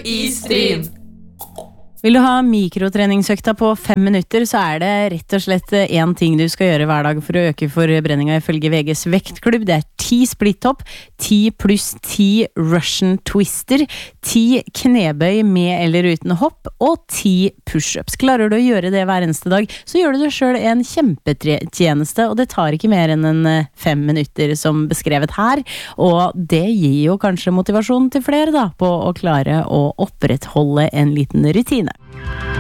i Stryn. Vil du ha mikrotreningsøkta på 5 minutter, så det rett og slett en ting du skal gjøre hver dag for å øke forbrenninga ifølge VGs vektklubb. Det 10 splitthopp, 10 pluss 10 Russian twister, 10 knebøy med eller uten hopp, og 10 pushups. Klarer du å gjøre det hver eneste dag, så gjør du det selv en kjempetjeneste, og det tar ikke mer enn 5 minutter som beskrevet her, og det gir jo kanskje motivasjon til flere da, på å klare å opprettholde en liten rutine.